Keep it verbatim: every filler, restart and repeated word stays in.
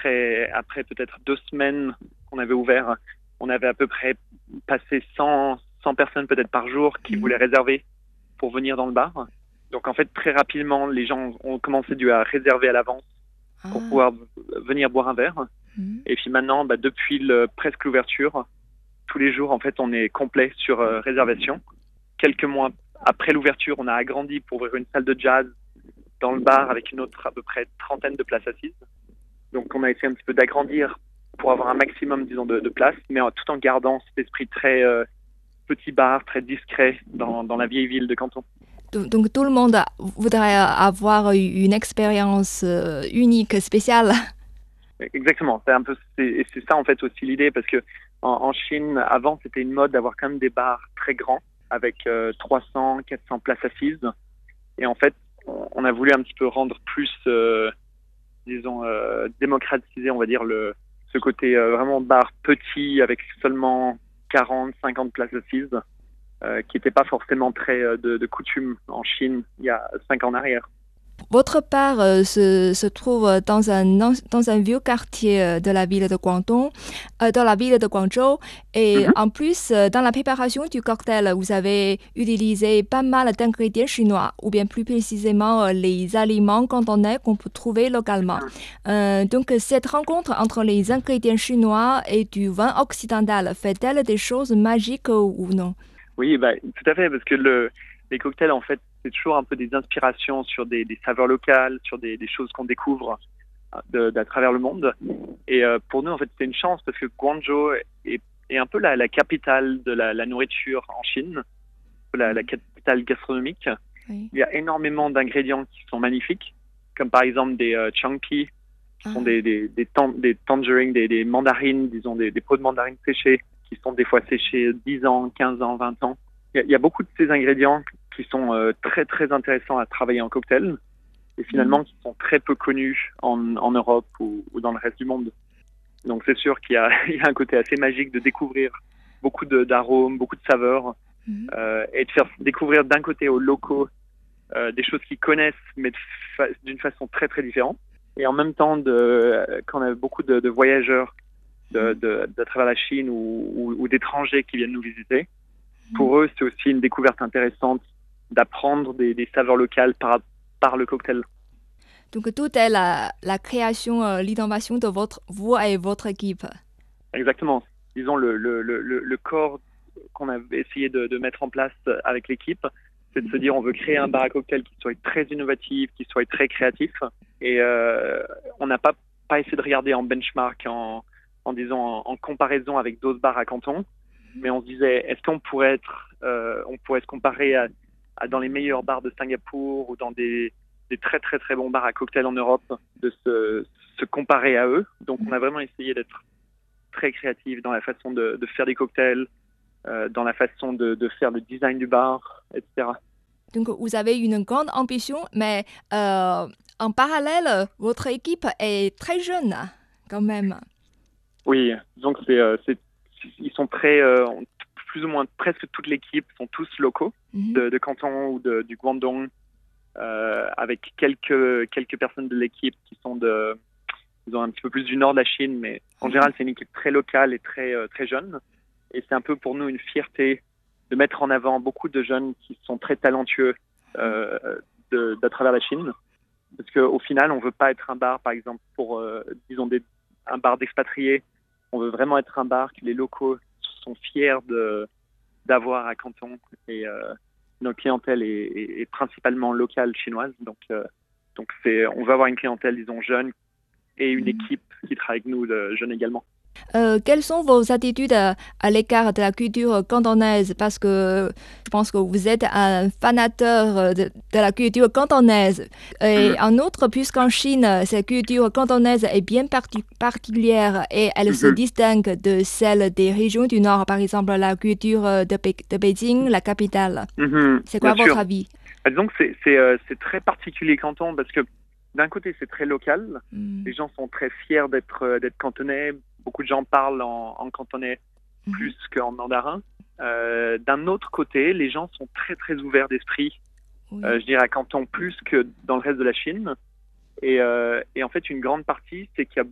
après, après peut-être deux semaines qu'on avait ouvert, on avait à peu près passé cent, cent personnes peut-être par jour qui Mhm. voulaient réserver pour venir dans le bar. Donc en fait, très rapidement, les gens ont commencé dû à réserver à l'avance pour Ah. pouvoir venir boire un verre. Mhm. Et puis maintenant, bah, depuis le, presque l'ouverture, tous les jours, en fait, on est complet sur euh, réservation. Quelques mois après l'ouverture, on a agrandi pour ouvrir une salle de jazz dans le bar avec une autre à peu près trentaine de places assises. Donc on a essayé un petit peu d'agrandir pour avoir un maximum, disons, de, de places, mais en, tout en gardant cet esprit très euh, petit bar, très discret dans, dans la vieille ville de Canton. Donc, donc tout le monde a- voudrait avoir une expérience euh, unique, spéciale. Exactement, c'est un peu, c'est, et c'est ça en fait aussi l'idée, parce que en, en Chine, avant, c'était une mode d'avoir quand même des bars très grands avec euh, trois cents, quatre cents places assises. Et en fait, on, on a voulu un petit peu rendre plus, euh, disons, euh, démocratiser, on va dire, le, ce côté euh, vraiment bar petit avec seulement quarante, cinquante places assises, euh, qui n'était pas forcément très euh, de, de coutume en Chine il y a cinq ans en arrière. Votre bar euh, se, se trouve dans un, an- dans un vieux quartier euh, de la ville de Guangdong, euh, dans la ville de Guangzhou. Et Mhm. en plus, euh, dans la préparation du cocktail, vous avez utilisé pas mal d'ingrédients chinois, ou bien plus précisément euh, les aliments cantonais qu'on peut trouver localement. Euh, donc, cette rencontre entre les ingrédients chinois et du vin occidental fait-elle des choses magiques ou ou non? Oui, bah, tout à fait, parce que le, les cocktails, en fait, c'est toujours un peu des inspirations sur des, des saveurs locales, sur des, des choses qu'on découvre de, d'à travers le monde. Et euh, pour nous, en fait, c'est une chance parce que Guangzhou est, est un peu la, la capitale de la, la nourriture en Chine, la, la capitale gastronomique. Oui. Il y a énormément d'ingrédients qui sont magnifiques, comme par exemple des euh, changpi, qui sont Ah. des, des, des, tan- des tangerines, des, des mandarines, disons, des, des pots de mandarines séchées, qui sont des fois séchés dix ans, quinze ans, vingt ans. Il y a, il y a beaucoup de ces ingrédients qui sont euh, très, très intéressants à travailler en cocktail et Mm. finalement qui sont très peu connus en, en Europe ou, ou dans le reste du monde. Donc c'est sûr qu'il y a, il y a un côté assez magique de découvrir beaucoup de, d'arômes, beaucoup de saveurs Mhm. euh, et de faire découvrir d'un côté aux locaux euh, des choses qu'ils connaissent mais de fa- d'une façon très très différente. Et en même temps, de, euh, quand on a beaucoup de, de voyageurs de, de, de travers la Chine ou, ou, ou d'étrangers qui viennent nous visiter, Mhm. pour eux c'est aussi une découverte intéressante d'apprendre des, des saveurs locales par, par le cocktail. Donc, tout est la, la création, euh, l'innovation de votre, vous et votre équipe. Exactement. Disons, le, le, le, le corps qu'on a essayé de, de mettre en place avec l'équipe, c'est de se dire on veut créer un bar à cocktail qui soit très innovatif, qui soit très créatif. Et euh, on n'a pas, pas essayé de regarder en benchmark, en, en disant en, en comparaison avec d'autres bars à Canton, mais on se disait est-ce qu'on pourrait être, euh, on pourrait se comparer à, à dans les meilleurs bars de Singapour ou dans des, des très très très bons bars à cocktail en Europe, de se, se comparer à eux. Donc on a vraiment essayé d'être très créatif dans la façon de, de faire des cocktails, euh, dans la façon de, de faire le design du bar, et cetera. Donc, vous avez une grande ambition, mais euh, en parallèle, votre équipe est très jeune, quand même. Oui, donc c'est, euh, c'est, ils sont très, euh, plus ou moins presque toute l'équipe sont tous locaux Mhm. de, de Canton ou de, du Guangdong, euh, avec quelques quelques personnes de l'équipe qui sont de, ils ont un petit peu plus du nord de la Chine, mais en Ah. général c'est une équipe très locale et très euh, très jeune. Et c'est un peu pour nous une fierté de mettre en avant beaucoup de jeunes qui sont très talentueux euh, de, de travers la Chine. Parce qu'au final, on ne veut pas être un bar, par exemple, pour, euh, disons, des, un bar d'expatriés. On veut vraiment être un bar que les locaux sont fiers de, d'avoir à Canton. Et euh, notre clientèle est, est, est principalement locale chinoise. Donc, euh, donc c'est, on veut avoir une clientèle, disons, jeune et une Mhm. équipe qui travaille avec nous, de jeunes également. Euh, quelles sont vos attitudes à, à l'égard de la culture cantonaise? Parce que je pense que vous êtes un fanateur de, de la culture cantonaise. Et Mhm. en outre, puisqu'en Chine, cette culture cantonaise est bien parti- particulière et elle se Mhm. distingue de celle des régions du Nord, par exemple la culture de, Pe- de Beijing, la capitale. Mhm. C'est Bien quoi votre sûr. avis? Bah, disons que c'est c'est euh, c'est très particulier Canton parce que d'un côté c'est très local, Mm. les gens sont très fiers d'être euh, d'être cantonais, beaucoup de gens parlent en, en cantonais Mhm. plus qu'en mandarin. Euh, d'un autre côté, les gens sont très très ouverts d'esprit, euh, Oui. je dirais à Canton plus que dans le reste de la Chine. Et, euh, et en fait une grande partie c'est qu'il y a